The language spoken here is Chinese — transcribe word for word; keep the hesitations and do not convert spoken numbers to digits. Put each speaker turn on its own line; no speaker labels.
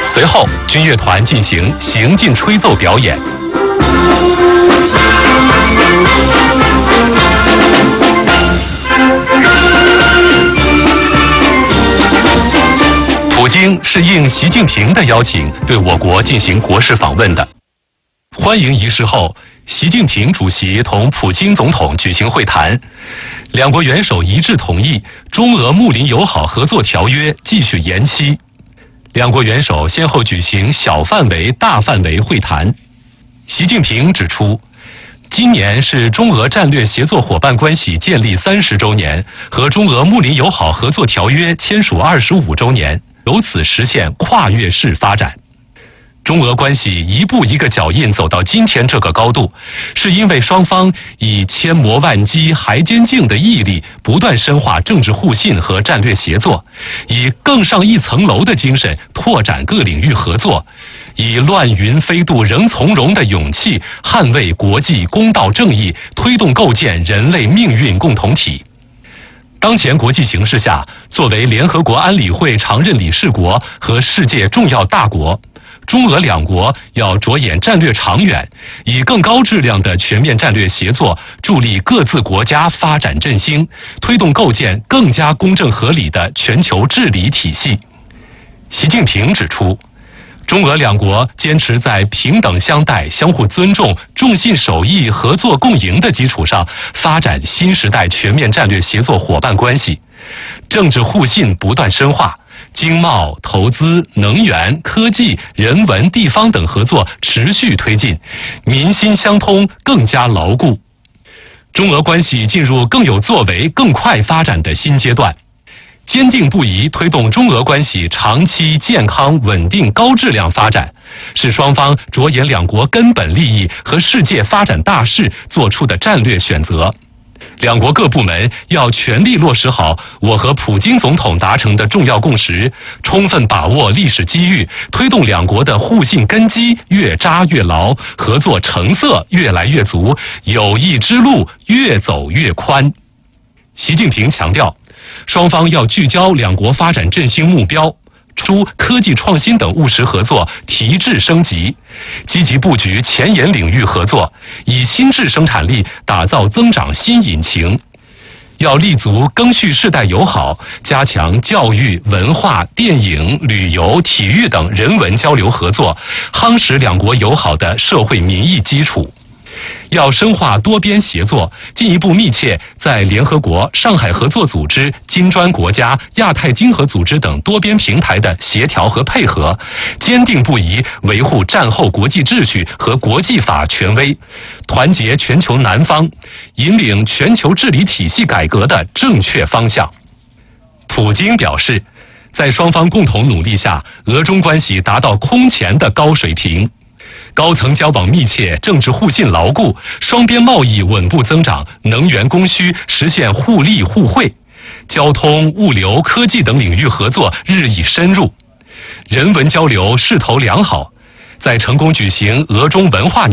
随后，军乐团进行行进吹奏表演。普京是应习近平的邀请，对我国进行国事访问的。欢迎仪式后，习近平主席同普京总统举行会谈，两国元首一致同意中俄睦邻友好合作条约继续延期。两国元首先后举行小范围、大范围会谈。习近平指出，今年是中俄战略协作伙伴关系建立三十周年和中俄睦邻友好合作条约签署二十五周年，由此实现跨越式发展。中俄关系一步一个脚印走到今天这个高度，是因为双方以千磨万击、还坚劲的毅力，不断深化政治互信和战略协作，以更上一层楼的精神拓展各领域合作，以乱云飞渡仍从容的勇气捍卫国际公道正义，推动构建人类命运共同体。当前国际形势下，作为联合国安理会常任理事国和世界重要大国，中俄两国要着眼战略长远，以更高质量的全面战略协作，助力各自国家发展振兴，推动构建更加公正合理的全球治理体系。习近平指出，中俄两国坚持在平等相待、相互尊重、重信守义、合作共赢的基础上，发展新时代全面战略协作伙伴关系，政治互信不断深化，经贸、投资、能源、科技、人文、地方等合作持续推进，民心相通更加牢固。中俄关系进入更有作为、更快发展的新阶段，坚定不移推动中俄关系长期健康、稳定、高质量发展，是双方着眼两国根本利益和世界发展大势做出的战略选择。两国各部门要全力落实好我和普京总统达成的重要共识，充分把握历史机遇，推动两国的互信根基越扎越牢，合作成色越来越足，友谊之路越走越宽。习近平强调，双方要聚焦两国发展振兴目标，出科技创新等务实合作提质升级，积极布局前沿领域合作，以新质生产力打造增长新引擎。要立足赓续世代友好，加强教育、文化、电影、旅游、体育等人文交流合作，夯实两国友好的社会民意基础。要深化多边协作，进一步密切在联合国、上海合作组织、金砖国家、亚太经合组织等多边平台的协调和配合，坚定不移维护战后国际秩序和国际法权威，团结全球南方，引领全球治理体系改革的正确方向。普京表示，在双方共同努力下，俄中关系达到空前的高水平。高层交往密切，政治互信牢固，双边贸易稳步增长，能源供需实现互利互惠，交通、物流、科技等领域合作日益深入，人文交流势头良好。在成功举行俄中文化